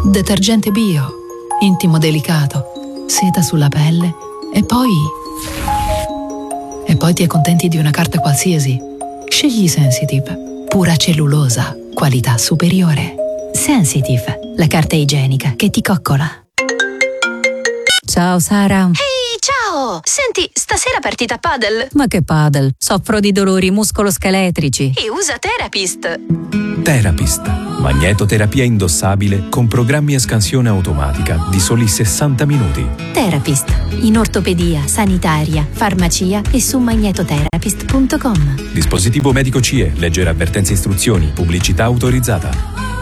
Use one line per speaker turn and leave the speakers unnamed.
Detergente bio, intimo delicato, seta sulla pelle e poi ti accontenti di una carta qualsiasi. Scegli Sensitive, pura cellulosa, qualità superiore. Sensitive, la carta igienica che ti coccola.
Ciao Sara.
Ehi, ciao! Senti, stasera partita padel?
Ma che padel? Soffro di dolori muscoloscheletrici.
E usa Therapist.
Therapist, magnetoterapia indossabile con programmi a scansione automatica di soli 60 minuti.
Therapist, in ortopedia, sanitaria, farmacia e su magnetotherapist.com.
Dispositivo medico CE, leggere avvertenze e istruzioni, pubblicità autorizzata.